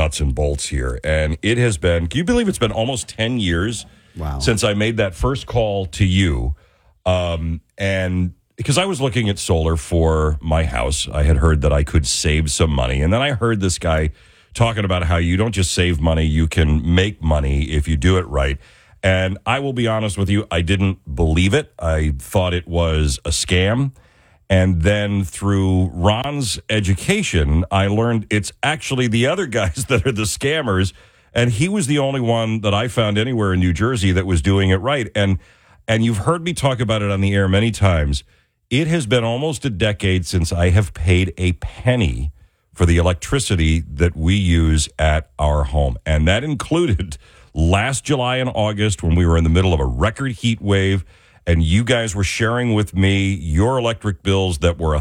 nuts and bolts here. And it has been, can you believe it's been almost 10 years since I made that first call to you? And because I was looking at solar for my house, I had heard that I could save some money. And then I heard this guy talking about how you don't just save money, you can make money if you do it right. And I will be honest with you, I didn't believe it. I thought it was a scam. And then through Ron's education, I learned it's actually the other guys that are the scammers. And he was the only one that I found anywhere in New Jersey that was doing it right. And you've heard me talk about it on the air many times. It has been almost a decade since I have paid a penny for the electricity that we use at our home. And that included last July and August when we were in the middle of a record heat wave, and you guys were sharing with me your electric bills that were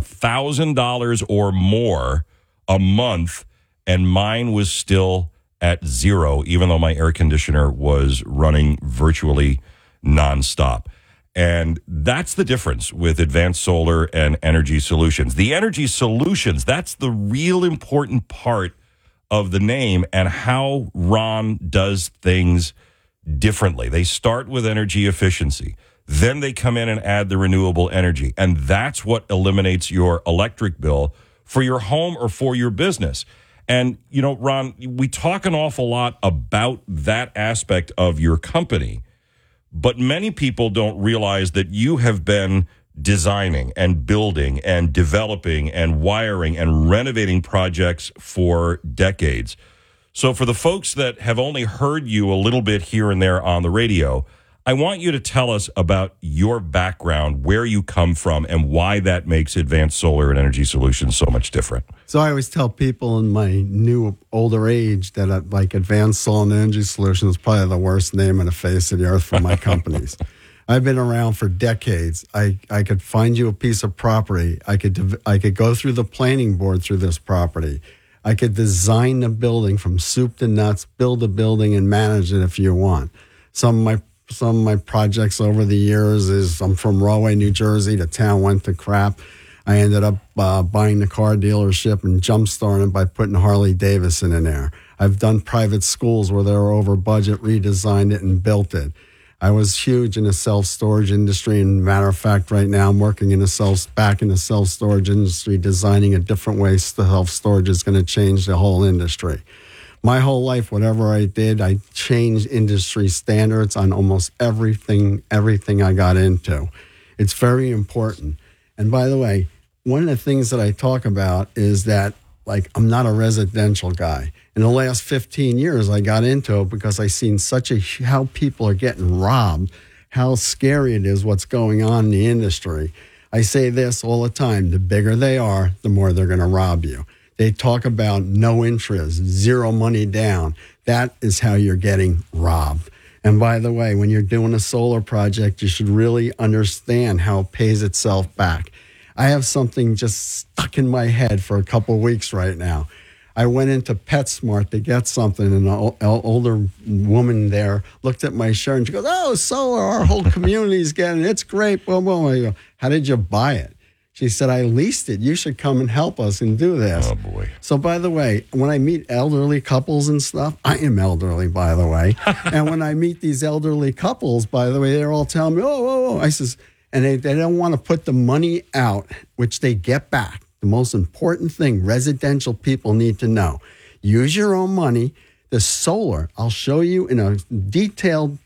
$1,000 or more a month, and mine was still at zero, even though my air conditioner was running virtually nonstop. And that's the difference with Advanced Solar and Energy Solutions. The Energy Solutions, that's the real important part of the name and how Ron does things differently. They start with energy efficiency. Then they come in and add the renewable energy. And that's what eliminates your electric bill for your home or for your business. And, you know, Ron, we talk an awful lot about that aspect of your company. But many people don't realize that you have been designing and building and developing and wiring and renovating projects for decades. So for the folks that have only heard you a little bit here and there on the radio, I want you to tell us about your background, where you come from, and why that makes Advanced Solar and Energy Solutions so much different. So I always tell people in my new, older age that like Advanced Solar and Energy Solutions is probably the worst name on the face of the earth for my companies. I've been around for decades. I could find you a piece of property. I could go through the planning board through this property. I could design the building from soup to nuts, build a building and manage it if you want. Some of my projects over the years is I'm from Rahway, New Jersey. The town went to crap. I ended up buying the car dealership and jump-starting it by putting Harley Davidson in there. I've done private schools where they were over budget, redesigned it, and built it. I was huge in the self-storage industry. And matter of fact, right now I'm working back in the self-storage industry, designing a different way self-storage is going to change the whole industry. My whole life, whatever I did, I changed industry standards on almost everything I got into. It's very important. And by the way, one of the things that I talk about is that, like, I'm not a residential guy. In the last 15 years, I got into it because I seen how people are getting robbed, how scary it is what's going on in the industry. I say this all the time, the bigger they are, the more they're going to rob you. They talk about no interest, zero money down. That is how you're getting robbed. And by the way, when you're doing a solar project, you should really understand how it pays itself back. I have something just stuck in my head for a couple of weeks right now. I went into PetSmart to get something, and an older woman there looked at my shirt, and she goes, "Oh, solar, our whole community's getting it. It's great." Boom, boom. I go, "How did you buy it?" She said, "I leased it. You should come and help us and do this." Oh, boy. So, by the way, when I meet elderly couples and stuff, I am elderly, by the way. And when I meet these elderly couples, by the way, they're all telling me, oh. I says, and they don't want to put the money out, which they get back. The most important thing residential people need to know. Use your own money. The solar, I'll show you in a detailed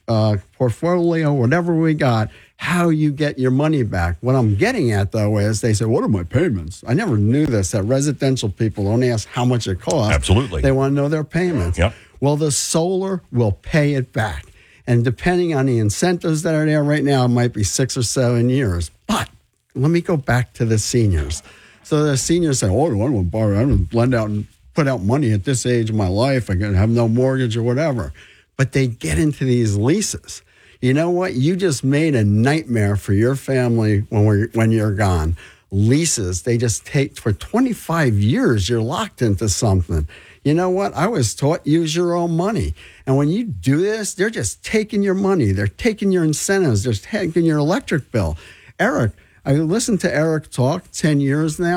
portfolio, whatever we got, how you get your money back. What I'm getting at, though, is they say, "What are my payments?" I never knew this, that residential people don't ask how much it costs. Absolutely. They want to know their payments. Yep. Well, the solar will pay it back. And depending on the incentives that are there right now, it might be 6 or 7 years. But let me go back to the seniors. So the seniors say, "Oh, I don't want to borrow. I don't blend out and put out money at this age of my life. I can have no mortgage or whatever." But they get into these leases. You know what? You just made a nightmare for your family when you're gone. Leases, they just take for 25 years, you're locked into something. You know what? I was taught use your own money. And when you do this, they're just taking your money. They're taking your incentives. They're taking your electric bill. Eric, I listened to Eric talk 10 years now.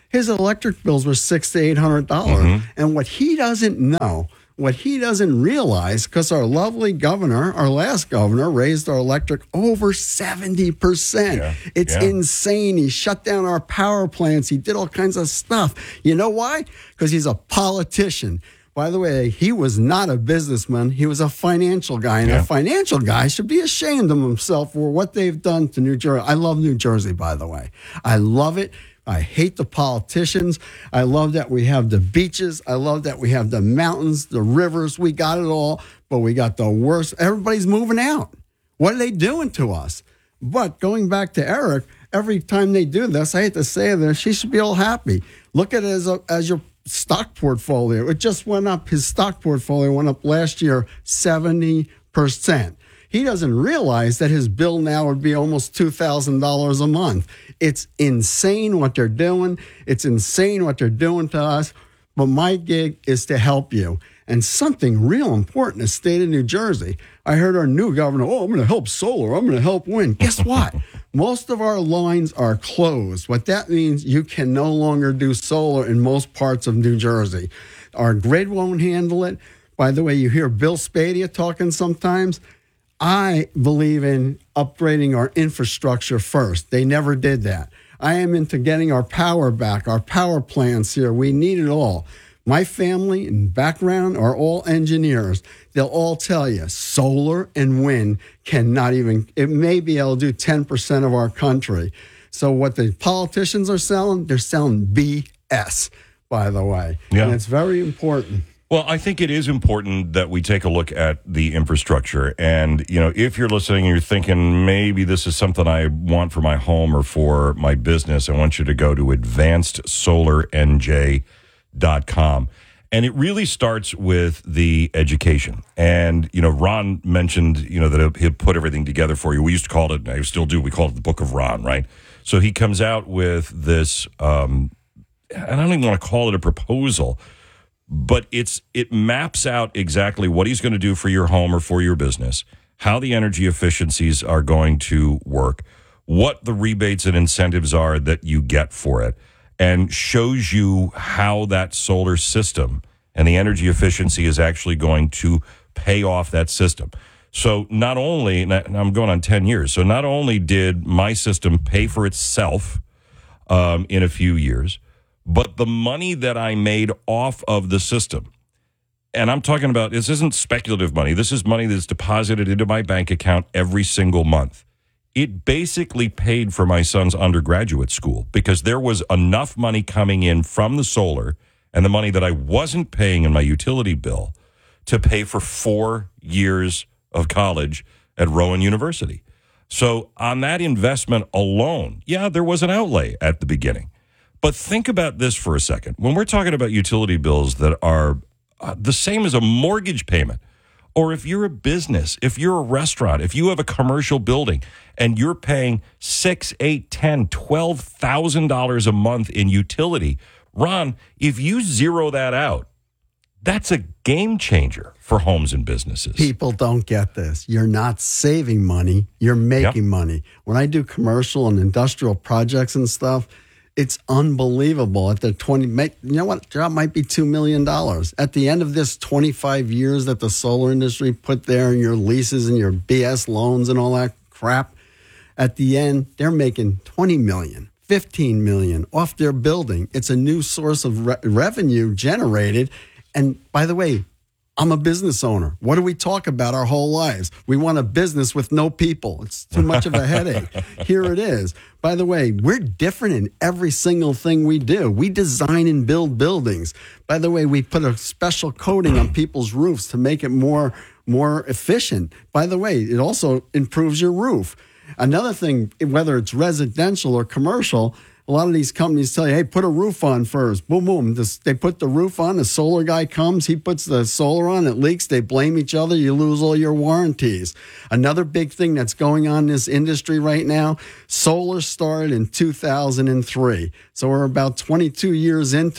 his electric bills were $600 to $800. And what he doesn't know, what he doesn't realize, because our lovely governor, our last governor, raised our electric over 70%. Yeah, it's insane. He shut down our power plants. He did all kinds of stuff. You know why? Because he's a politician. By the way, he was not a businessman. He was a financial guy. And a financial guy should be ashamed of himself for what they've done to New Jersey. I love New Jersey, by the way. I love it. I hate the politicians. I love that we have the beaches. I love that we have the mountains, the rivers. We got it all, but we got the worst. Everybody's moving out. What are they doing to us? But going back to Eric, every time they do this, I hate to say this, she should be all happy. Look at it as your stock portfolio. It just went up. His stock portfolio went up last year 70%. He doesn't realize that his bill now would be almost $2,000 a month. It's insane what they're doing. It's insane what they're doing to us. But my gig is to help you. And something real important in the state of New Jersey. I heard our new governor, I'm going to help solar. I'm going to help wind. Guess what? Most of our lines are closed. What that means, you can no longer do solar in most parts of New Jersey. Our grid won't handle it. By the way, you hear Bill Spadea talking sometimes. I believe in upgrading our infrastructure first. They never did that. I am into getting our power back, our power plants here. We need it all. My family and background are all engineers. They'll all tell you solar and wind cannot even, it may be able to do 10% of our country. So what the politicians are selling, they're selling BS, by the way. Yeah. And it's very important. Well, I think it is important that we take a look at the infrastructure. And, you know, if you're listening and you're thinking maybe this is something I want for my home or for my business, I want you to go to advancedsolarnj.com. And it really starts with the education. And, you know, Ron mentioned, you know, that he'll put everything together for you. We used to call it, and I still do, we call it the Book of Ron, right? So he comes out with this, I don't even want to call it a proposal, but it maps out exactly what he's going to do for your home or for your business, how the energy efficiencies are going to work, what the rebates and incentives are that you get for it, and shows you how that solar system and the energy efficiency is actually going to pay off that system. So not only, and I'm going on 10 years, so not only did my system pay for itself in a few years, but the money that I made off of the system, and I'm talking about, this isn't speculative money. This is money that's deposited into my bank account every single month. It basically paid for my son's undergraduate school because there was enough money coming in from the solar and the money that I wasn't paying in my utility bill to pay for 4 years of college at Rowan University. So on that investment alone, yeah, there was an outlay at the beginning. But think about this for a second. When we're talking about utility bills that are the same as a mortgage payment, or if you're a business, if you're a restaurant, if you have a commercial building and you're paying $6,000, $8,000, $10,000, $12,000 a month in utility, Ron, if you zero that out, that's a game changer for homes and businesses. People don't get this. You're not saving money. You're making money. When I do commercial and industrial projects and stuff, it's unbelievable. At the you know what? Job might be $2 million. At the end of this 25 years that the solar industry put there, and your leases and your BS loans and all that crap, at the end, they're making $20 million, $15 million off their building. It's a new source of revenue generated. And by the way, I'm a business owner. What do we talk about our whole lives? We want a business with no people. It's too much of a headache. Here it is. By the way, we're different in every single thing we do. We design and build buildings. By the way, we put a special coating on people's roofs to make it more efficient. By the way, it also improves your roof. Another thing, whether it's residential or commercial, a lot of these companies tell you, hey, put a roof on first. Boom, boom. They put the roof on. The solar guy comes. He puts the solar on. It leaks. They blame each other. You lose all your warranties. Another big thing that's going on in this industry right now, solar started in 2003. So we're about 22 years into it.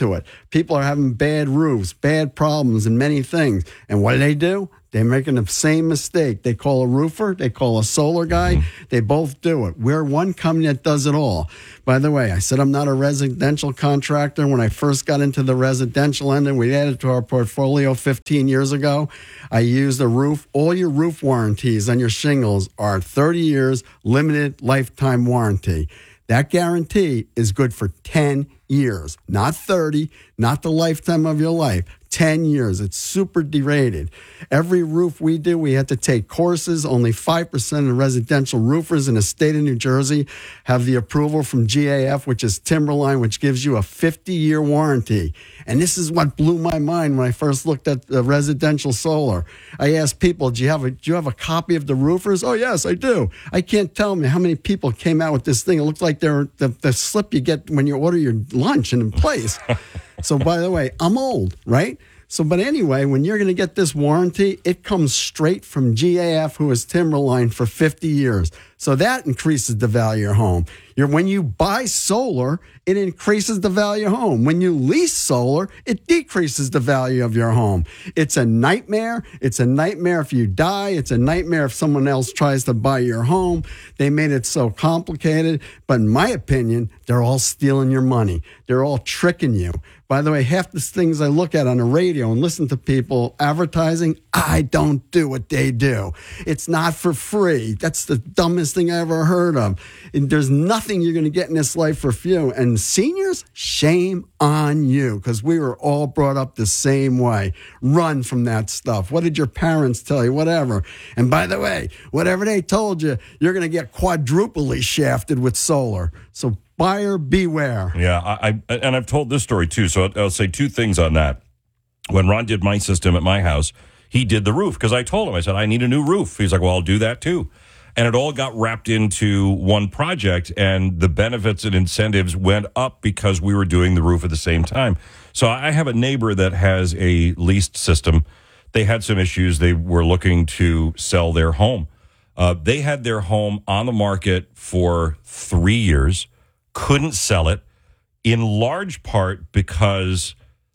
People are having bad roofs, bad problems, and many things. And what do? They're making the same mistake. They call a roofer, they call a solar guy. They both do it. We're one company that does it all. By the way, I said I'm not a residential contractor. When I first got into the residential end and we added to our portfolio 15 years ago, I used a roof. All your roof warranties on your shingles are 30 years, limited lifetime warranty. That guarantee is good for 10 years, not 30, not the lifetime of your life. 10 years. It's super derated. Every roof we do, we had to take courses. Only 5% of residential roofers in the state of New Jersey have the approval from GAF, which is Timberline, which gives you a 50-year warranty. And this is what blew my mind when I first looked at the residential solar. I asked people, do you have a copy of the roofers? Oh, yes, I do. I can't tell me how many people came out with this thing. It looked like they're the slip you get when you order your lunch in place. So, by the way, I'm old, right? So, but anyway, when you're going to get this warranty, it comes straight from GAF, who is Timberline, for 50 years. So that increases the value of your home. When you buy solar, it increases the value of your home. When you lease solar, it decreases the value of your home. It's a nightmare. It's a nightmare if you die. It's a nightmare if someone else tries to buy your home. They made it so complicated. But in my opinion, they're all stealing your money. They're all tricking you. By the way, half the things I look at on the radio and listen to people advertising, I don't do what they do. It's not for free. That's the dumbest thing I ever heard of. And there's nothing you're going to get in this life for few. And seniors, shame on you, because we were all brought up the same way. Run from that stuff. What did your parents tell you? Whatever. And by the way, whatever they told you, you're going to get quadruply shafted with solar. So buyer beware. Yeah, I've told this story too, so I'll say two things on that. When Ron did my system at my house, he did the roof, because I told him, I said, I need a new roof. He's like, well, I'll do that too. And it all got wrapped into one project, and the benefits and incentives went up because we were doing the roof at the same time. So I have a neighbor that has a leased system. They had some issues. They were looking to sell their home. They had their home on the market for 3 years, couldn't sell it, in large part because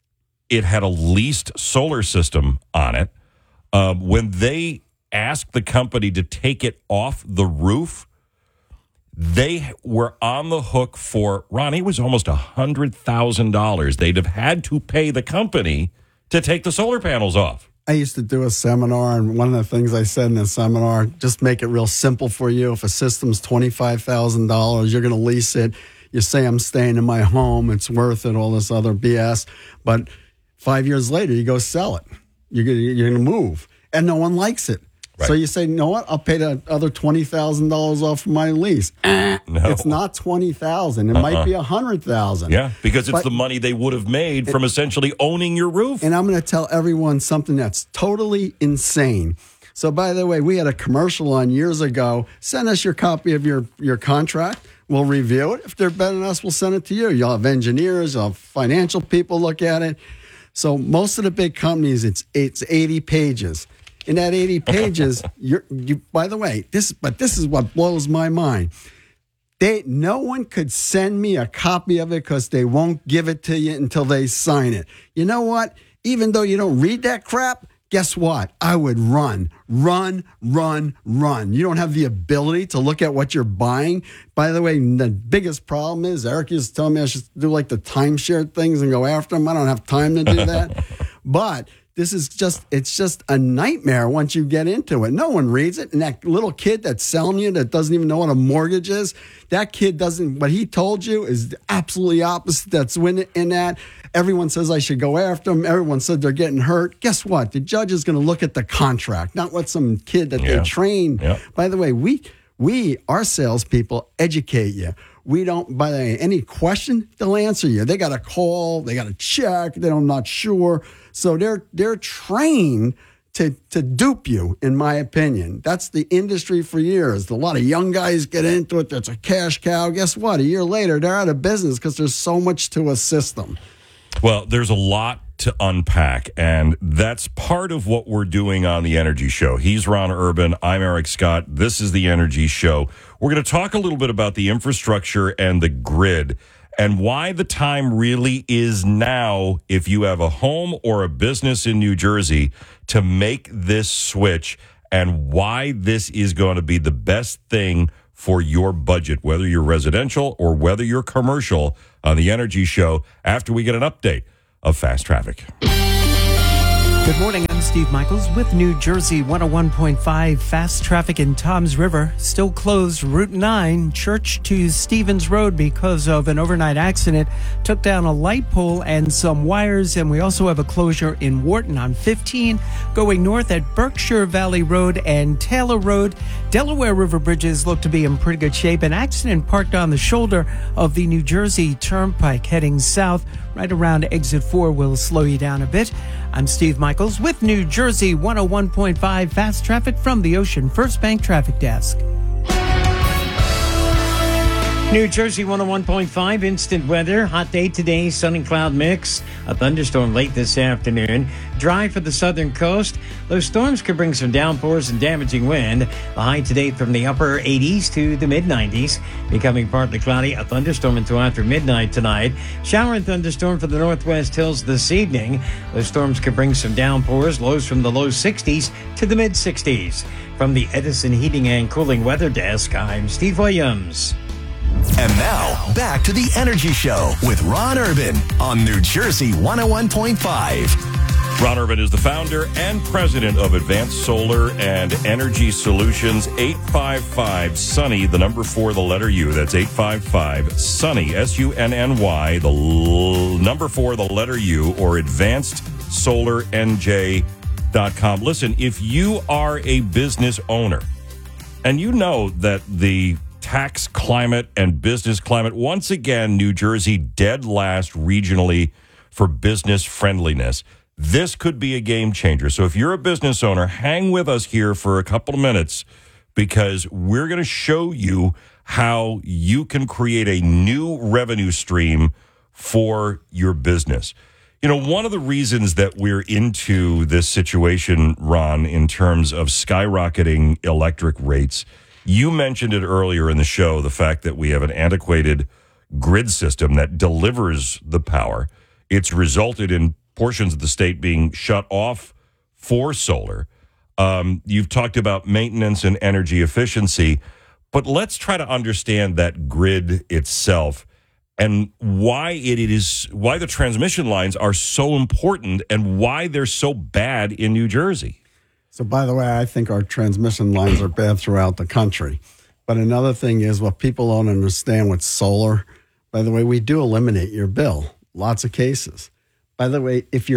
it had a leased solar system on it. When they asked the company to take it off the roof, they were on the hook for, Ron, it was almost $100,000 they'd have had to pay the company to take the solar panels off. I used to do a seminar, and one of the things I said in the seminar, just make it real simple for you. If a system's $25,000, you're going to lease it. You say, I'm staying in my home, it's worth it, all this other BS. But 5 years later, you go sell it. You're going to move, and no one likes it. Right. So you say, you know what? I'll pay the other $20,000 off my lease. No. It's not $20,000. It might be $100,000. Yeah, because it's the money they would have made from essentially owning your roof. And I'm going to tell everyone something that's totally insane. So, by the way, we had a commercial on years ago. Send us your copy of your contract. We'll review it. If they're better than us, we'll send it to you. You'll have engineers, you'll have financial people look at it. So most of the big companies, it's 80 pages. In that 80 pages, by the way, this is what blows my mind. No one could send me a copy of it because they won't give it to you until they sign it. You know what? Even though you don't read that crap, guess what? I would run. You don't have the ability to look at what you're buying. By the way, the biggest problem is Eric used to tell me I should do like the timeshare things and go after them. I don't have time to do that. But it's just a nightmare once you get into it. No one reads it. And that little kid that's selling you that doesn't even know what a mortgage is, that kid doesn't, what he told you is absolutely opposite. That's in that. Everyone says I should go after them. Everyone said they're getting hurt. Guess what? The judge is going to look at the contract, not what some kid that they trained. Yeah. By the way, our salespeople educate you. We don't, by the way, any question, they'll answer you. They got a call, they got a check, I'm not sure. So they're trained to dupe you, in my opinion. That's the industry for years. A lot of young guys get into it. That's a cash cow. Guess what? A year later, they're out of business because there's so much to a system. Well, there's a lot to unpack, and that's part of what we're doing on the Energy Show. He's Ron Urban. I'm Eric Scott. This is the Energy Show. We're going to talk a little bit about the infrastructure and the grid and why the time really is now, if you have a home or a business in New Jersey, to make this switch, and why this is going to be the best thing for your budget, whether you're residential or whether you're commercial, on the Energy Show after we get an update of Fast Traffic. Good morning, I'm Steve Michaels with New Jersey 101.5. Fast traffic in Toms River. Still closed Route 9, Church to Stevens Road because of an overnight accident. Took down a light pole and some wires, and we also have a closure in Wharton on 15, going north at Berkshire Valley Road and Taylor Road. Delaware River bridges look to be in pretty good shape. An accident parked on the shoulder of the New Jersey Turnpike heading south. Right around exit 4 will slow you down a bit. I'm Steve Michaels with New Jersey 101.5 Fast Traffic from the Ocean First Bank Traffic Desk. New Jersey 101.5 instant weather. Hot day today, sun and cloud mix. A thunderstorm late this afternoon. Dry for the southern coast. Those storms could bring some downpours and damaging wind. The high today from the upper 80s to the mid 90s. Becoming partly cloudy. A thunderstorm until after midnight tonight. Shower and thunderstorm for the northwest hills this evening. Those storms could bring some downpours. Lows from the low 60s to the mid 60s. From the Edison Heating and Cooling Weather Desk, I'm Steve Williams. And now, back to the Energy Show with Ron Urban on New Jersey 101.5. Ron Urban is the founder and president of Advanced Solar and Energy Solutions. 855-SUNNY, the number 4, the letter U. That's 855-SUNNY, S-U-N-N-Y, the number 4, the letter U, or AdvancedSolarNJ.com. Listen, if you are a business owner, and you know that the tax climate and business climate, once again, New Jersey dead last regionally for business friendliness. This could be a game changer. So if you're a business owner, hang with us here for a couple of minutes, because we're going to show you how you can create a new revenue stream for your business. You know, one of the reasons that we're into this situation, Ron, in terms of skyrocketing electric rates, you mentioned it earlier in the show, the fact that we have an antiquated grid system that delivers the power. It's resulted in portions of the state being shut off for solar. You've talked about maintenance and energy efficiency, but let's try to understand that grid itself and why the transmission lines are so important and why they're so bad in New Jersey. So, by the way, I think our transmission lines are bad throughout the country. But another thing is what people don't understand with solar. By the way, we do eliminate your bill. Lots of cases. By the way, if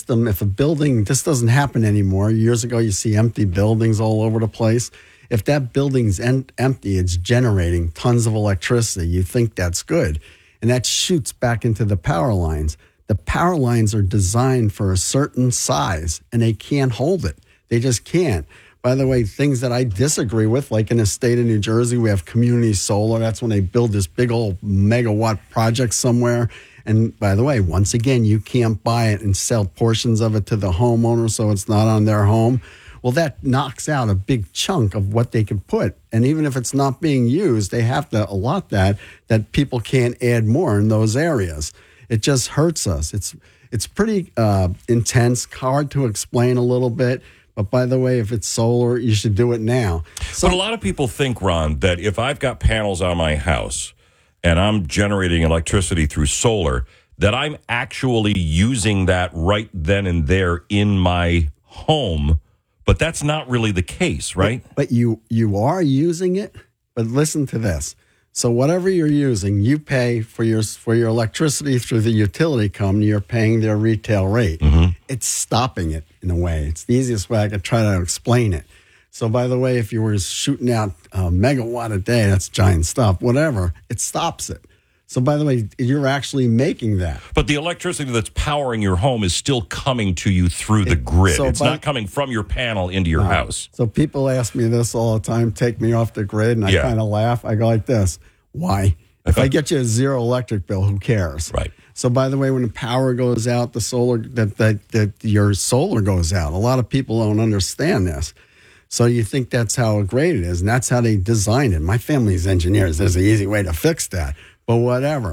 a building, this doesn't happen anymore. Years ago, you see empty buildings all over the place. If that building's empty, it's generating tons of electricity. You think that's good. And that shoots back into the power lines. The power lines are designed for a certain size, and they can't hold it. They just can't. By the way, things that I disagree with, like in the state of New Jersey, we have community solar. That's when they build this big old megawatt project somewhere. And by the way, once again, you can't buy it and sell portions of it to the homeowner so it's not on their home. Well, that knocks out a big chunk of what they could put. And even if it's not being used, they have to allot that people can't add more in those areas. It just hurts us. It's pretty intense, hard to explain a little bit. But by the way, if it's solar, you should do it now. But a lot of people think, Ron, that if I've got panels on my house and I'm generating electricity through solar, that I'm actually using that right then and there in my home. But that's not really the case, right? But you are using it. But listen to this. So whatever you're using, you pay for your electricity through the utility company. You're paying their retail rate. Mm-hmm. It's stopping it in a way. It's the easiest way I could try to explain it. So by the way, if you were shooting out a megawatt a day, that's giant stuff, whatever, it stops it. So by the way, you're actually making that. But the electricity that's powering your home is still coming to you through the grid. It's not coming from your panel into your house. So people ask me this all the time, take me off the grid, and I kind of laugh. I go like this, why? If I get you a zero electric bill, who cares? Right. So by the way, when the power goes out, the solar that your solar goes out. A lot of people don't understand this. So you think that's how great it is, and that's how they design it. My family's engineers. There's an easy way to fix that, but whatever.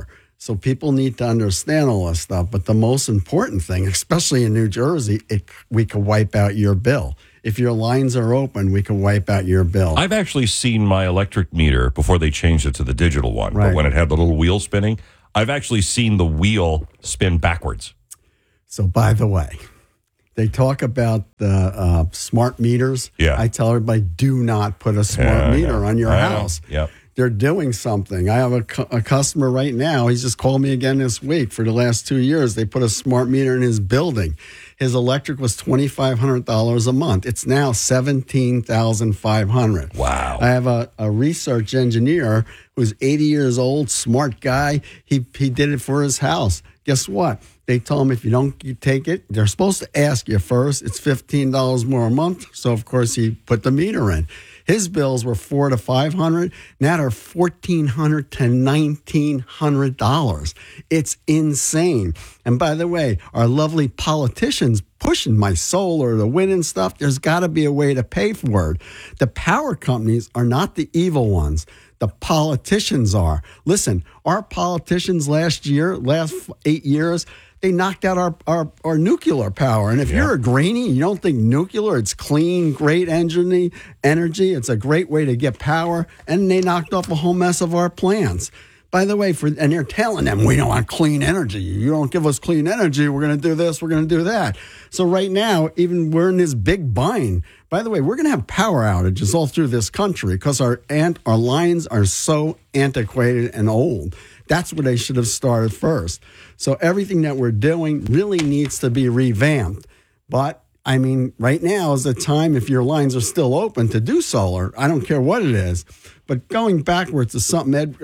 So people need to understand all this stuff. But the most important thing, especially in New Jersey, we could wipe out your bill. If your lines are open, we can wipe out your bill. I've actually seen my electric meter before they changed it to the digital one. Right. But when it had the little wheel spinning, I've actually seen the wheel spin backwards. So, by the way, they talk about the smart meters. Yeah. I tell everybody, do not put a smart meter on your house. Yep. They're doing something. I have a customer right now. He's just called me again this week. For the last 2 years, they put a smart meter in his building. His electric was $2,500 a month. It's now $17,500. Wow. I have a research engineer who's 80 years old, smart guy. He did it for his house. Guess what? They told him if you don't take it, they're supposed to ask you first. It's $15 more a month. So, of course, he put the meter in. His bills were $400 to $500. Now they're $1,400 to $1,900. It's insane. And by the way, our lovely politicians pushing my solar, the wind and stuff, there's got to be a way to pay for it. The power companies are not the evil ones. The politicians are. Listen, our politicians last 8 years, they knocked out our nuclear power. And if you're a greenie, you don't think nuclear, it's clean, great energy. It's a great way to get power. And they knocked off a whole mess of our plants. By the way, and they're telling them, we don't want clean energy. You don't give us clean energy, we're going to do this, we're going to do that. So right now, even we're in this big bind. By the way, we're going to have power outages all through this country because our lines are so antiquated and old. That's where they should have started first. So everything that we're doing really needs to be revamped. But, I mean, right now is the time, if your lines are still open, to do solar. I don't care what it is. But going backwards to something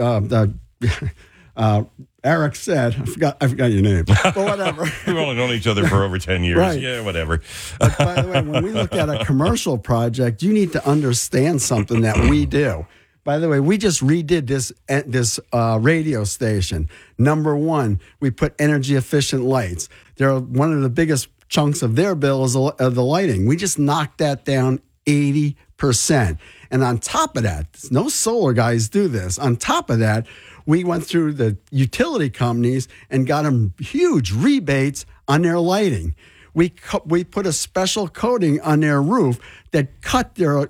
Eric said, I forgot your name, but whatever. We've only known each other for over 10 years. Right. Yeah, whatever. But by the way, when we look at a commercial project, you need to understand something that we do. By the way, we just redid this radio station. Number one, we put energy efficient lights. They're one of the biggest chunks of their bill is the lighting. We just knocked that down 80%. And on top of that, no solar guys do this. On top of that, we went through the utility companies and got them huge rebates on their lighting. We put a special coating on their roof that cut their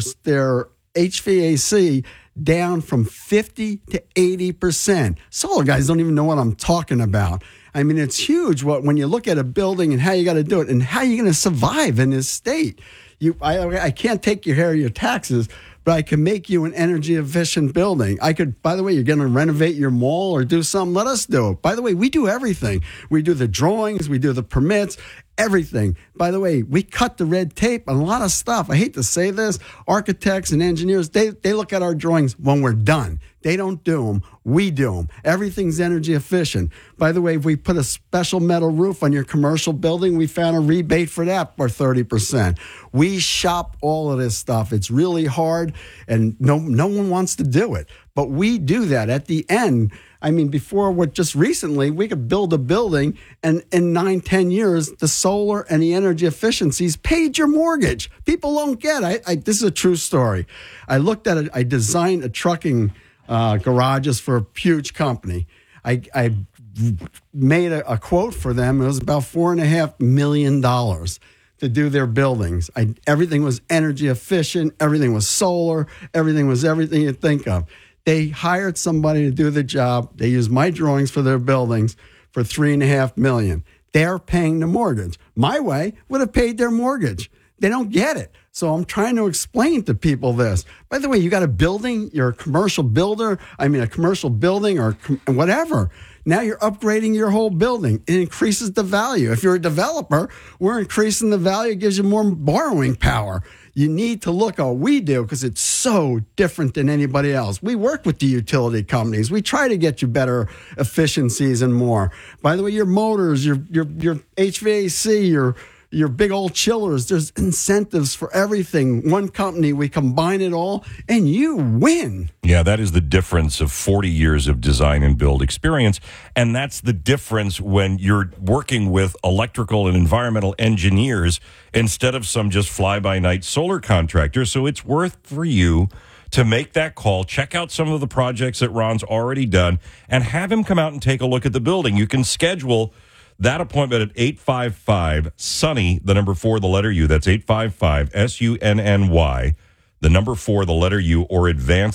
HVAC down from 50 to 80%. Solar guys don't even know what I'm talking about. I mean, it's huge when you look at a building and how you got to do it and how you're going to survive in this state. I can't take your hair or your taxes, but I can make you an energy efficient building. I could, by the way, you're going to renovate your mall or do something, let us do it. By the way, we do everything. We do the drawings, we do the permits, everything. By the way, we cut the red tape on a lot of stuff. I hate to say this. Architects and engineers, they look at our drawings when we're done. They don't do them. We do them. Everything's energy efficient. By the way, if we put a special metal roof on your commercial building, we found a rebate for that for 30%. We shop all of this stuff. It's really hard, and no one wants to do it. But we do that at the end. I mean, just recently, we could build a building, and in 9-10 years, the solar and the energy efficiencies paid your mortgage. People don't get it. This is a true story. I looked at it. I designed a trucking garages for a huge company. I made a quote for them. It was about $4.5 million to do their buildings. Everything was energy efficient. Everything was solar. Everything was everything you think of. They hired somebody to do the job. They used my drawings for their buildings for $3.5 million. They're paying the mortgage. My way would have paid their mortgage. They don't get it. So I'm trying to explain to people this. By the way, you got a building, you're a commercial builder, a commercial building or whatever. Now you're upgrading your whole building. It increases the value. If you're a developer, we're increasing the value. It gives you more borrowing power. You need to look at what we do because it's so different than anybody else. We work with the utility companies. We try to get you better efficiencies and more. By the way, your motors, your HVAC, your big old chillers, there's incentives for everything. One company, we combine it all, and you win. Yeah, that is the difference of 40 years of design and build experience. And that's the difference when you're working with electrical and environmental engineers instead of some just fly-by-night solar contractors. So it's worth for you to make that call, check out some of the projects that Ron's already done, and have him come out and take a look at the building. You can schedule that appointment at 855-SUNNY, the number 4, the letter U. That's 855-SUNNY, the number 4, the letter U, or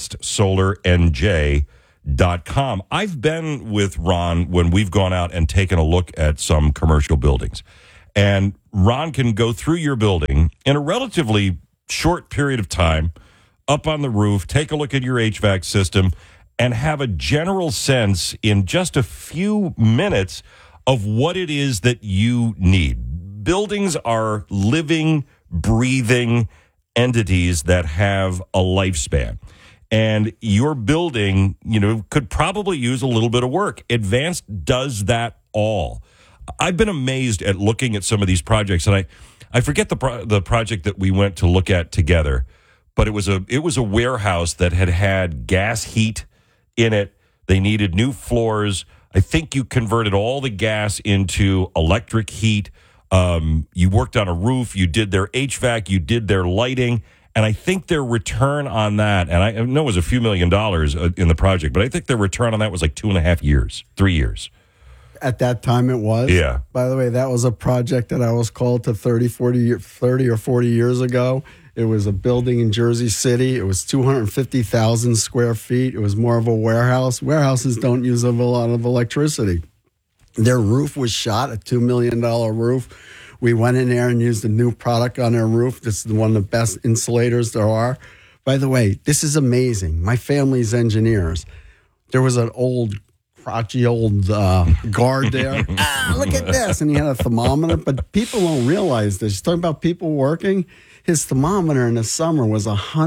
advancedsolarnj.com. I've been with Ron when we've gone out and taken a look at some commercial buildings. And Ron can go through your building in a relatively short period of time, up on the roof, take a look at your HVAC system, and have a general sense in just a few minutes of what it is that you need. Buildings are living, breathing entities that have a lifespan. And your building, could probably use a little bit of work. Advanced does that all. I've been amazed at looking at some of these projects, and I forget the project that we went to look at together, but it was a warehouse that had gas heat in it. They needed new floors. I think you converted all the gas into electric heat. You worked on a roof. You did their HVAC. You did their lighting. And I think their return on that, and I know it was a few $1 million in the project, but I think their return on that was like 2.5 years, 3 years. At that time, it was. Yeah. By the way, that was a project that I was called to 30 or 40 years ago. It was a building in Jersey City. It was 250,000 square feet. It was more of a warehouse. Warehouses don't use a lot of electricity. Their roof was shot, a $2 million roof. We went in there and used a new product on their roof. This is one of the best insulators there are. By the way, this is amazing. My family's engineers. There was an crotchety old guard there. Look at this. And he had a thermometer. But people don't realize this. You're talking about people working. His thermometer in the summer was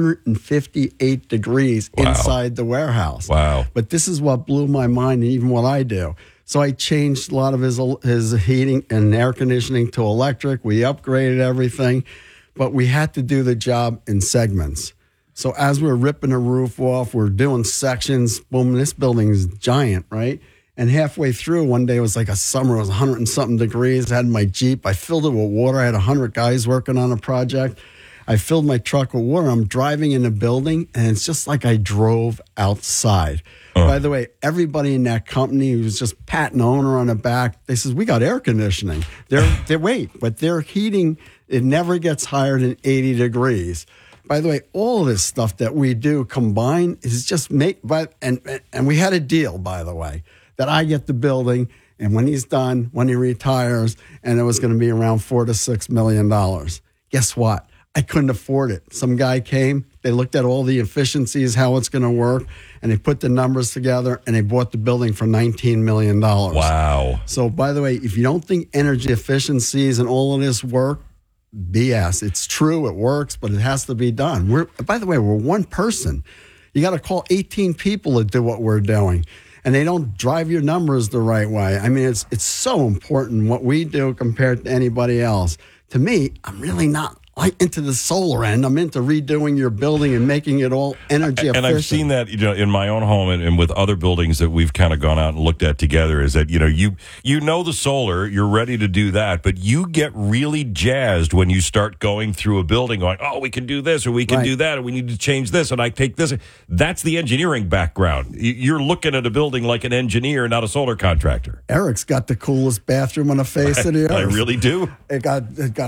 158 degrees inside the warehouse. Wow. But this is what blew my mind, and even what I do. So I changed a lot of his heating and air conditioning to electric. We upgraded everything, but we had to do the job in segments. So as we're ripping the roof off, we're doing sections. Boom, this building is giant, right? And halfway through, one day it was like a summer, it was 100 and something degrees. I had my Jeep. I filled it with water. I had 100 guys working on a project. I filled my truck with water. I'm driving in the building, and it's just like I drove outside. By the way, everybody in that company was just patting the owner on the back. They says, we got air conditioning. But their heating, it never gets higher than 80 degrees. By the way, all of this stuff that we do combined is just and we had a deal, by the way, that I get the building, and when he's done, when he retires, and it was going to be around $4 to $6 million. Guess what? I couldn't afford it. Some guy came, they looked at all the efficiencies, how it's going to work, and they put the numbers together, and they bought the building for $19 million. Wow. So, by the way, if you don't think energy efficiencies and all of this work, BS. It's true, it works, but it has to be done. By the way, we're one person. You got to call 18 people to do what we're doing, and they don't drive your numbers the right way. I mean, it's so important what we do compared to anybody else. To me, I'm really not into the solar end. I'm into redoing your building and making it all energy efficient. And I've seen that, in my own home and with other buildings that we've kind of gone out and looked at together, is that, you know the solar, you're ready to do that, but you get really jazzed when you start going through a building going, oh, we can do this or we can do that or we need to change this and I take this. That's the engineering background. You're looking at a building like an engineer, not a solar contractor. Eric's got the coolest bathroom on the face of the earth. I really do. It got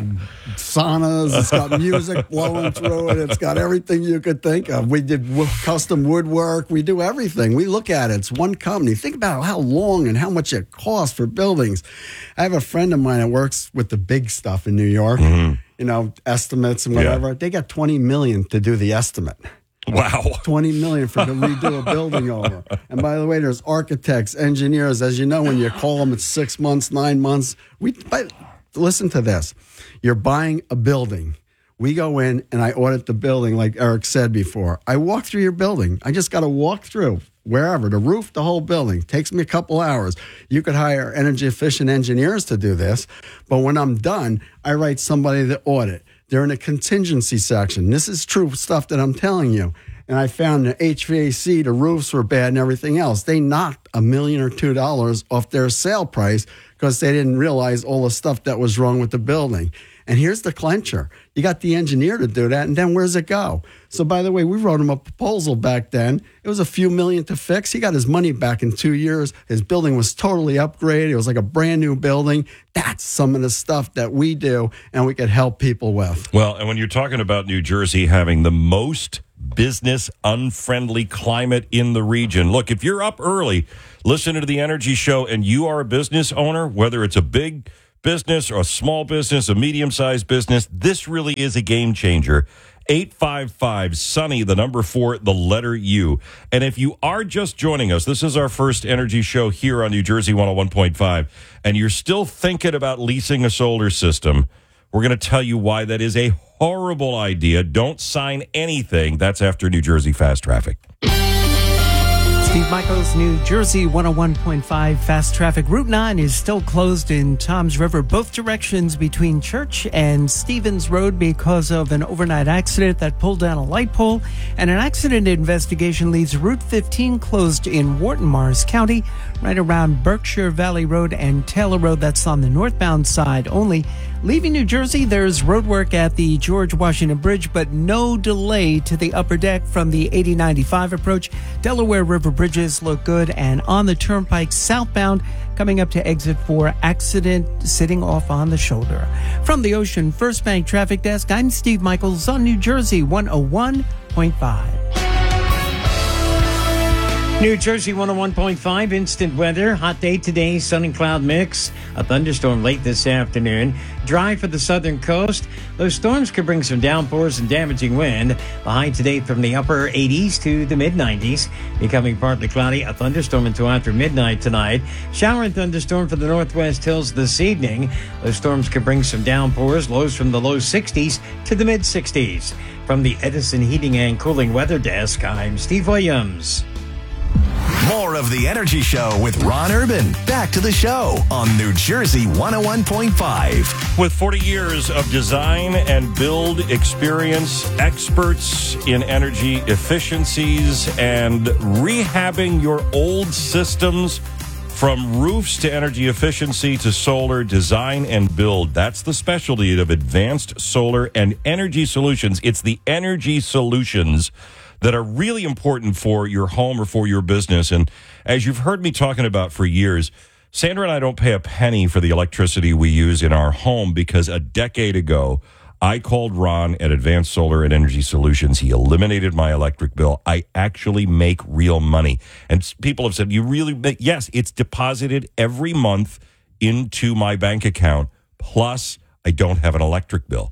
saunas. It's got music blowing through it. It's got everything you could think of. We did custom woodwork. We do everything. We look at it. It's one company. Think about how long and how much it costs for buildings. I have a friend of mine that works with the big stuff in New York, estimates and whatever. Yeah. They got $20 million to do the estimate. Wow. $20 million to redo a building over. And by the way, there's architects, engineers. As you know, when you call them, it's 6 months, 9 months. Listen to this. You're buying a building. We go in and I audit the building like Eric said before. I walk through your building. I just got to walk through wherever, the roof, the whole building. Takes me a couple hours. You could hire energy efficient engineers to do this. But when I'm done, I write somebody to audit. They're in a contingency section. This is true stuff that I'm telling you. And I found the HVAC, the roofs were bad and everything else. They knocked $1 million or $2 million off their sale price because they didn't realize all the stuff that was wrong with the building. And here's the clincher. You got the engineer to do that, and then where's it go? So, by the way, we wrote him a proposal back then. It was a few million to fix. He got his money back in 2 years. His building was totally upgraded. It was like a brand new building. That's some of the stuff that we do and we could help people with. Well, and when you're talking about New Jersey having the most business unfriendly climate in the region, look, if you're up early, listening to the Energy Show, and you are a business owner, whether it's a big business or a small business, a medium-sized business, this really is a game changer. 855-SUNNY, the number 4, the letter U. And if you are just joining us, this is our first Energy Show here on New Jersey 101.5, and you're still thinking about leasing a solar system, we're going to tell you why that is a horrible idea. Don't sign anything. That's after New Jersey Fast Traffic. Steve Michaels, New Jersey 101.5 Fast Traffic. Route 9 is still closed in Toms River, both directions between Church and Stevens Road because of an overnight accident that pulled down a light pole. And an accident investigation leaves Route 15 closed in Wharton, Morris County, right around Berkshire Valley Road and Taylor Road. That's on the northbound side only. Leaving New Jersey, there's roadwork at the George Washington Bridge, but no delay to the upper deck from the 8095 approach. Delaware River bridges look good, and on the Turnpike southbound, coming up to exit 4, accident sitting off on the shoulder. From the Ocean First Bank Traffic Desk, I'm Steve Michaels on New Jersey 101.5. New Jersey 101.5 instant weather. Hot day today, sun and cloud mix. A thunderstorm late this afternoon. Dry for the southern coast. Those storms could bring some downpours and damaging wind. The high today from the upper 80s to the mid 90s. Becoming partly cloudy. A thunderstorm until after midnight tonight. Shower and thunderstorm for the northwest hills this evening. Those storms could bring some downpours. Lows from the low 60s to the mid 60s. From the Edison Heating and Cooling Weather Desk, I'm Steve Williams. More of the Energy Show with Ron Urban. Back to the show on New Jersey 101.5. With 40 years of design and build experience, experts in energy efficiencies and rehabbing your old systems from roofs to energy efficiency to solar design and build. That's the specialty of Advanced Solar and Energy Solutions. It's the energy solutions that are really important for your home or for your business. And as you've heard me talking about for years, Sandra and I don't pay a penny for the electricity we use in our home because a decade ago, I called Ron at Advanced Solar and Energy Solutions. He eliminated my electric bill. I actually make real money. And people have said, you really make? Yes, it's deposited every month into my bank account. Plus, I don't have an electric bill.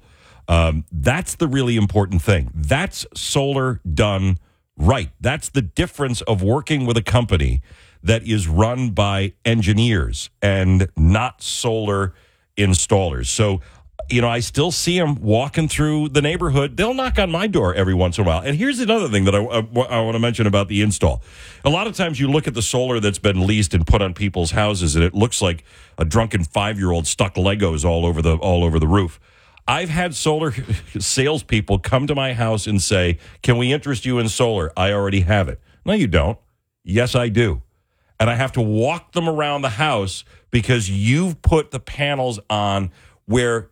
That's the really important thing. That's solar done right. That's the difference of working with a company that is run by engineers and not solar installers. So, I still see them walking through the neighborhood. They'll knock on my door every once in a while. And here's another thing that I want to mention about the install. A lot of times you look at the solar that's been leased and put on people's houses, and it looks like a drunken 5-year-old stuck Legos all over the roof. I've had solar salespeople come to my house and say, can we interest you in solar? I already have it. No, you don't. Yes, I do. And I have to walk them around the house because you've put the panels on where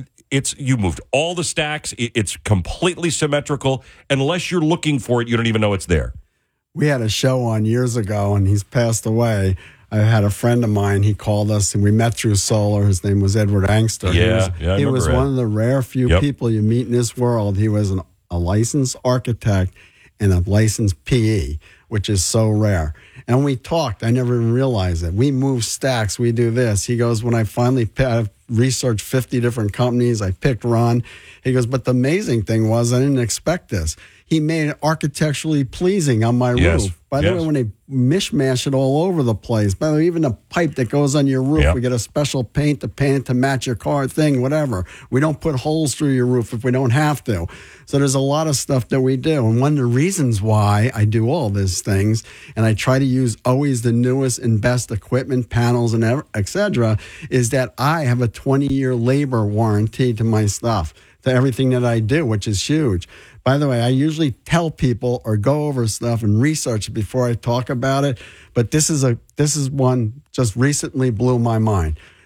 you moved all the stacks. It's completely symmetrical. Unless you're looking for it, you don't even know it's there. We had a show on years ago, and he's passed away. I had a friend of mine. He called us, and we met through solar. His name was Edward Angster. He was one of the rare few people you meet in this world. He was a licensed architect and a licensed PE, which is so rare. And we talked. I never even realized it. We move stacks. We do this. He goes, when I finally researched 50 different companies, I picked Ron. He goes, but the amazing thing was I didn't expect this. He made it architecturally pleasing on my roof. By the way, when they mishmash it all over the place, by the way, even the pipe that goes on your roof, we get a special paint to paint it to match your car thing, whatever. We don't put holes through your roof if we don't have to. So there's a lot of stuff that we do. And one of the reasons why I do all these things, and I try to use always the newest and best equipment, panels, and et cetera, is that I have a 20-year labor warranty to my stuff, to everything that I do, which is huge. By the way, I usually tell people or go over stuff and research it before I talk about it. But this is one just recently blew my mind.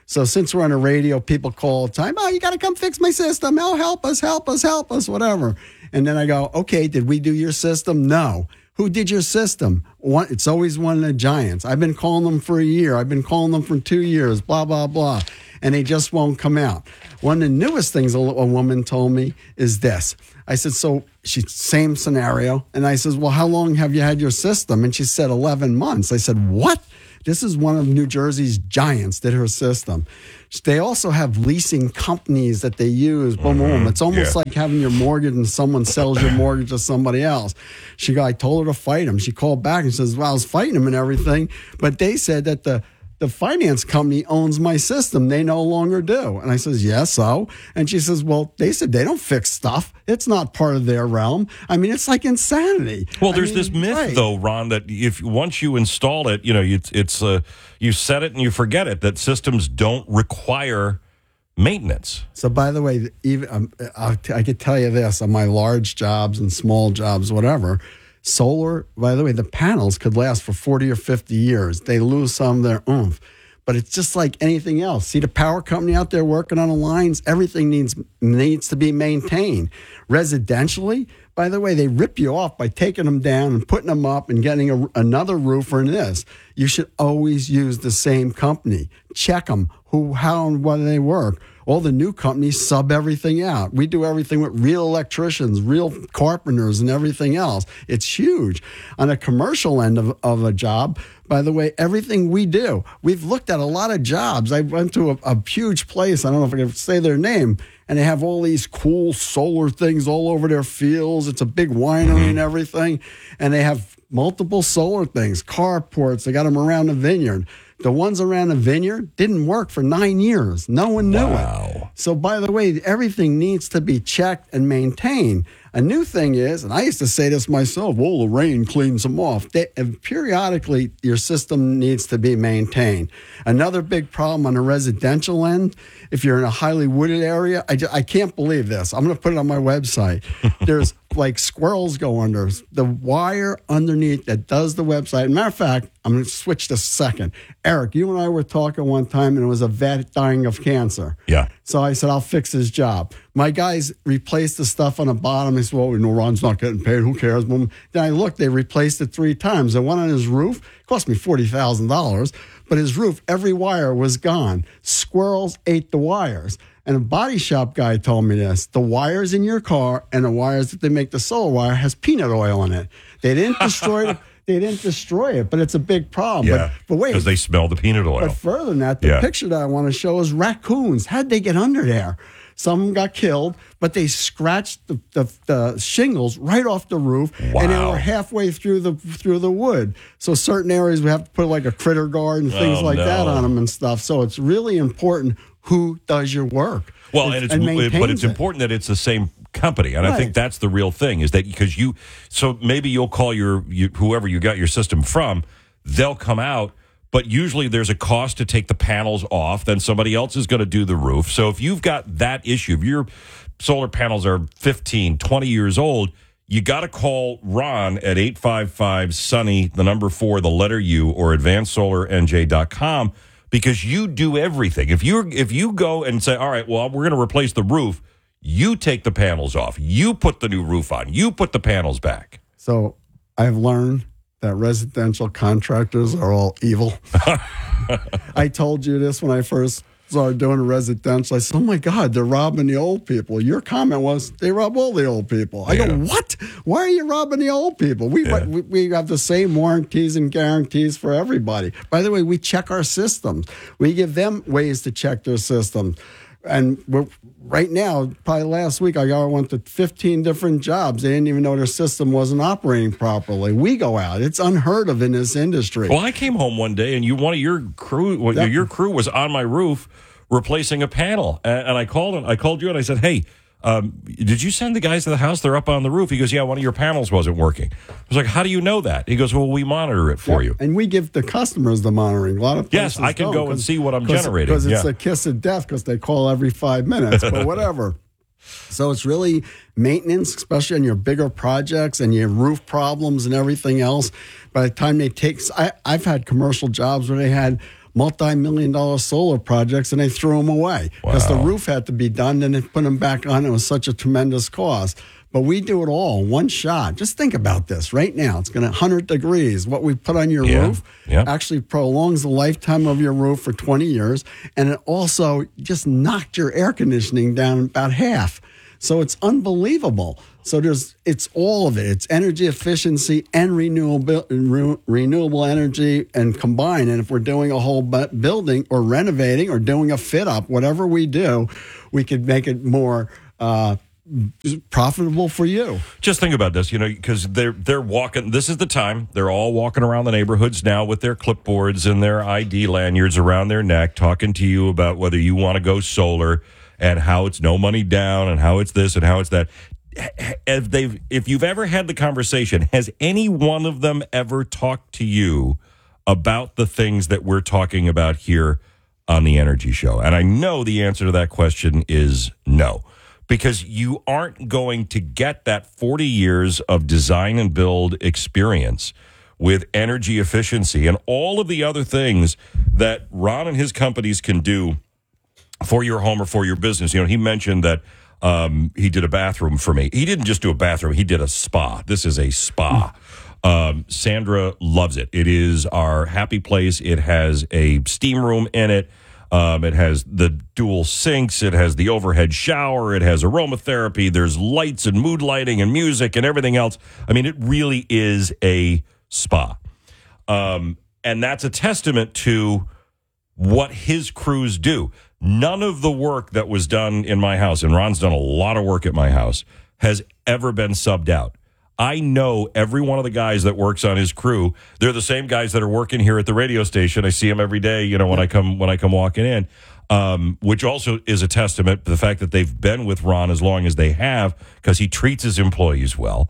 So since we're on the radio, people call all the time, oh, you got to come fix my system. Oh, help us, whatever. And then I go, okay, did we do your system? No. Who did your system? It's always one of the giants. I've been calling them for a year. I've been calling them for 2 years, blah, blah, blah. And they just won't come out. One of the newest things a woman told me is this. I said, so same scenario. And I said, well, how long have you had your system? And she said 11 months. I said, what? This is one of New Jersey's giants did her system. They also have leasing companies that they use. Boom, boom. It's almost like having your mortgage and someone sells your mortgage to somebody else. I told her to fight him. She called back and says, well, I was fighting him and everything. But they said that the finance company owns my system. They no longer do. And I says, yes, so? And she says, well, they said they don't fix stuff. It's not part of their realm. I mean, it's like insanity. Well, there's this myth, though, Ron, that once you install it, you set it and you forget it, that systems don't require maintenance. So, by the way, even I could tell you this, on my large jobs and small jobs, whatever, solar, by the way, the panels could last for 40 or 50 years. They lose some of their oomph. But it's just like anything else. See the power company out there working on the lines? Everything needs to be maintained. Residentially, by the way, they rip you off by taking them down and putting them up and getting another roofer in this. You should always use the same company. Check them, how, and whether they work. All the new companies sub everything out. We do everything with real electricians, real carpenters, and everything else. It's huge. On a commercial end of a job, by the way, everything we do, we've looked at a lot of jobs. I went to a huge place, I don't know if I can say their name, and they have all these cool solar things all over their fields. It's a big winery and everything. And they have multiple solar things, carports. They got them around the vineyard. The ones around the vineyard didn't work for 9 years. No one knew it. So, by the way, everything needs to be checked and maintained. A new thing is, and I used to say this myself, well, the rain cleans them off. Periodically, your system needs to be maintained. Another big problem on the residential end, if you're in a highly wooded area, I can't believe this. I'm going to put it on my website. There's like squirrels go under. The wire underneath that does the website. Matter of fact, I'm going to switch this second. Eric, you and I were talking one time, and it was a vet dying of cancer. Yeah. So I said, I'll fix his job. My guys replaced the stuff on the bottom. I said, well, Ron's not getting paid. Who cares? Then I looked, they replaced it 3 times. The one on his roof cost me $40,000, but his roof, every wire was gone. Squirrels ate the wires. And a body shop guy told me this. The wires in your car and the wires that they make the solar wire has peanut oil in it. They didn't destroy it. They didn't destroy it, but it's a big problem. Yeah, but wait. Because they smell the peanut oil. But further than that, the picture that I want to show is raccoons. How'd they get under there? Some of them got killed, but they scratched the shingles right off the roof, and they were halfway through the wood. So certain areas we have to put like a critter guard and things that on them and stuff. So it's really important who does your work. Well, it's important that it's the same company, and I think that's the real thing, is that because so maybe you'll call whoever you got your system from, they'll come out. But usually there's a cost to take the panels off. Then somebody else is going to do the roof. So if you've got that issue, if your solar panels are 15, 20 years old, you got to call Ron at 855-SUNNY, the number 4, the letter U, or advancedsolarnj.com, because you do everything. If you go and say, all right, well, we're going to replace the roof, you take the panels off. You put the new roof on. You put the panels back. So I've learned that residential contractors are all evil. I told you this when I first started doing residential. I said, oh my God, they're robbing the old people. Your comment was, they rob all the old people. I go, what? Why are you robbing the old people? We have the same warranties and guarantees for everybody. By the way, we check our systems. We give them ways to check their systems. And right now, probably last week, I went to 15 different jobs. They didn't even know their system wasn't operating properly. We go out. It's unheard of in this industry. Well, I came home one day, and one of your crew, your crew was on my roof replacing a panel. And I called you, and I said, hey, did you send the guys to the house? They're up on the roof. He goes, yeah, one of your panels wasn't working. I was like, how do you know that? He goes, well, we monitor it for you. And we give the customers the monitoring. A lot of places I can go and see what I'm generating. Because it's a kiss of death because they call every 5 minutes, but whatever. So it's really maintenance, especially on your bigger projects and your roof problems and everything else. By the time they take, I've had commercial jobs where they had multi-million-dollar solar projects, and they threw them away because the roof had to be done, and they put them back on. It was such a tremendous cost. But we do it all in one shot. Just think about this right now. It's going to 100 degrees. What we put on your roof actually prolongs the lifetime of your roof for 20 years. And it also just knocked your air conditioning down about half. So it's unbelievable. So it's all of it. It's energy efficiency and renewable energy and combined. And if we're doing a whole building or renovating or doing a fit up, whatever we do, we could make it more profitable for you. Just think about this, because they're walking. This is the time. They're all walking around the neighborhoods now with their clipboards and their ID lanyards around their neck, talking to you about whether you want to go solar and how it's no money down and how it's this and how it's that. If you've ever had the conversation, has any one of them ever talked to you about the things that we're talking about here on the Energy Show? And I know the answer to that question is no. Because you aren't going to get that 40 years of design and build experience with energy efficiency and all of the other things that Ron and his companies can do for your home or for your business. He mentioned that he did a bathroom for me. He didn't just do a bathroom. He did a spa. This is a spa. Sandra loves it. It is our happy place. It has a steam room in it. It has the dual sinks. It has the overhead shower. It has aromatherapy. There's lights and mood lighting and music and everything else. I mean, it really is a spa. And that's a testament to what his crews do. None of the work that was done in my house, and Ron's done a lot of work at my house, has ever been subbed out. I know every one of the guys that works on his crew. They're the same guys that are working here at the radio station. I see them every day, when I come walking in, which also is a testament to the fact that they've been with Ron as long as they have, because he treats his employees well.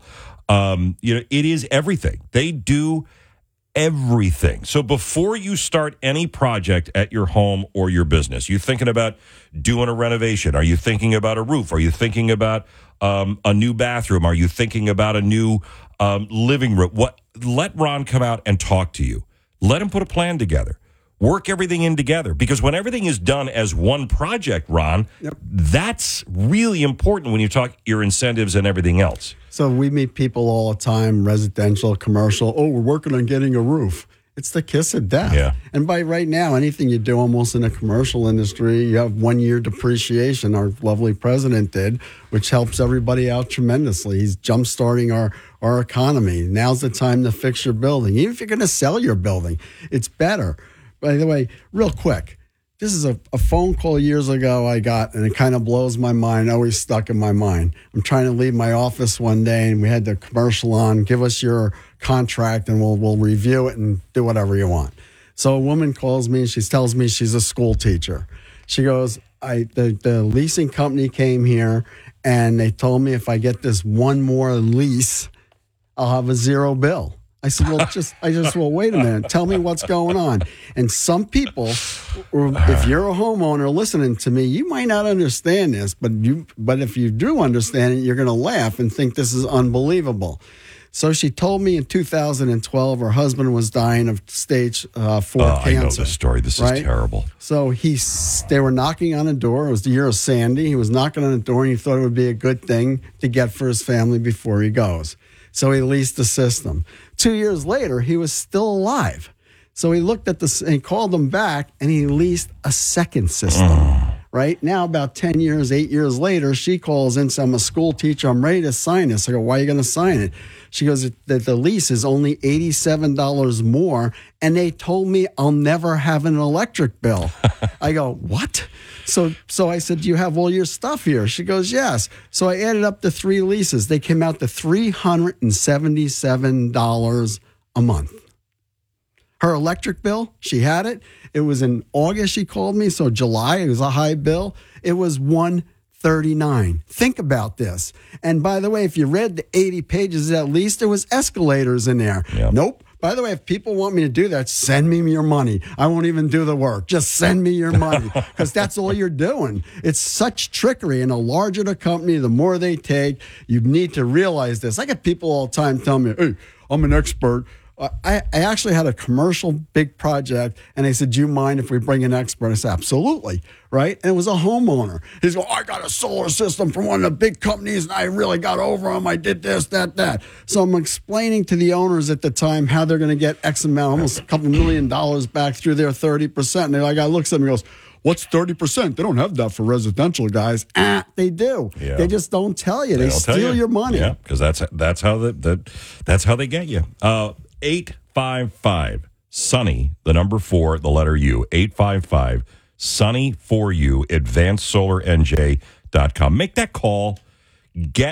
It is everything. They do everything. So before you start any project at your home or your business, you thinking about doing a renovation? Are you thinking about a roof? Are you thinking about a new bathroom? Are you thinking about a new living room? Let Ron come out and talk to you. Let him put a plan together. Work everything in together. Because when everything is done as one project, Ron, that's really important when you talk your incentives and everything else. So we meet people all the time, residential, commercial. Oh, we're working on getting a roof. It's the kiss of death. Yeah. And by right now, anything you do almost in the commercial industry, you have 1 year depreciation. Our lovely president did, which helps everybody out tremendously. He's jump-starting our economy. Now's the time to fix your building. Even if you're going to sell your building, it's better. By the way, real quick, this is a phone call years ago I got, and it kind of blows my mind, always stuck in my mind. I'm trying to leave my office one day, and we had the commercial on, give us your contract, and we'll review it and do whatever you want. So a woman calls me, and she tells me she's a school teacher. She goes, the leasing company came here, and they told me if I get this one more lease, I'll have a zero bill. I said, well, wait a minute. Tell me what's going on. And some people, if you're a homeowner listening to me, you might not understand this, but if you do understand it, you're going to laugh and think this is unbelievable. So she told me in 2012 her husband was dying of stage 4 cancer. I know this story. This is terrible. So they were knocking on a door. It was the year of Sandy. He was knocking on the door, and he thought it would be a good thing to get for his family before he goes. So he leased the system. 2 years later, he was still alive. So he looked at he called them back, and he leased a second system. Right now, about 8 years later, she calls in, says, I'm a school teacher. I'm ready to sign this. I go, why are you going to sign it? She goes, that the lease is only $87 more, and they told me I'll never have an electric bill. I go, what? So I said, do you have all your stuff here? She goes, yes. So I added up the 3 leases. They came out to $377 a month. Her electric bill, she had it. It was in August she called me, so July, it was a high bill. It was $139. Think about this. And by the way, if you read the 80 pages, at least there was escalators in there. Yep. Nope. By the way, if people want me to do that, send me your money. I won't even do the work. Just send me your money, because that's all you're doing. It's such trickery. And the larger the company, the more they take. You need to realize this. I get people all the time telling me, hey, I'm an expert. I actually had a commercial big project, and they said, do you mind if we bring an expert? I said, absolutely, right? And it was a homeowner. He's going, I got a solar system from one of the big companies, and I really got over them. I did this, that. So I'm explaining to the owners at the time how they're going to get X amount, almost a couple $1 million back through their 30%. And the guy looks at me and goes, what's 30%? They don't have that for residential guys. They do. Yeah. They just don't tell you. They steal your money. Yeah, because that's how that's how they get you. 855 Sunny, the number 4, the letter U. 855 Sunny for you. AdvancedSolarNJ.com. Make that call. Get